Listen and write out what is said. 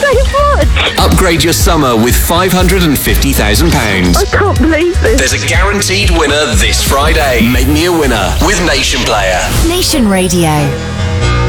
so much. Upgrade your summer with £550,000. I can't believe this. There's a guaranteed winner this Friday. Make me a winner with Nation Player. Nation Radio.